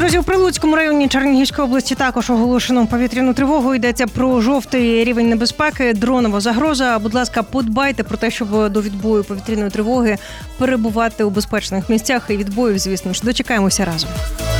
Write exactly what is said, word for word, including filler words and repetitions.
Друзі, у Прилуцькому районі Чернігівської області також оголошено повітряну тривогу. Йдеться про жовтий рівень небезпеки, дронова загроза. Будь ласка, подбайте про те, щоб до відбою повітряної тривоги перебувати у безпечних місцях і відбоїв, звісно ж. Дочекаємося разом.